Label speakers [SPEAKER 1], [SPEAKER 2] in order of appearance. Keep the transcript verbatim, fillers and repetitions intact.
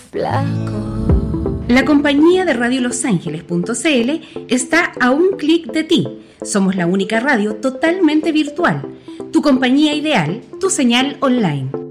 [SPEAKER 1] flaco.
[SPEAKER 2] La compañía de radio los ángeles punto c l está a un clic de ti. Somos la única radio totalmente virtual. Tu compañía ideal, tu señal online.